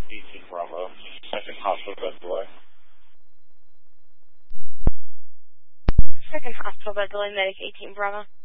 18 Bravo. Second hospital bed delay. Second hospital bed delay, medic 18 Bravo.